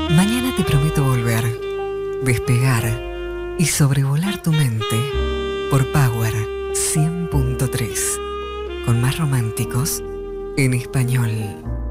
Mañana te prometo volver, despegar y sobrevolar tu mente por Power 100.3, con más románticos en español.